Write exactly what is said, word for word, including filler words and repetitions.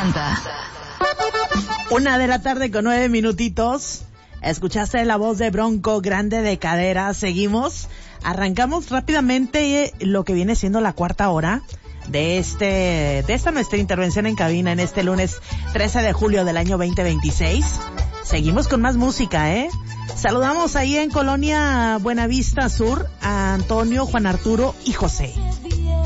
encanta. Una de la tarde con nueve minutitos. Escuchaste la voz de Bronco, Grande de Cadera. Seguimos. Arrancamos rápidamente lo que viene siendo la cuarta hora de este, de esta nuestra intervención en cabina en este lunes trece de julio del año veinte veintiséis. Seguimos con más música, ¿eh? Saludamos ahí en Colonia Buenavista Sur a Antonio, Juan Arturo y José.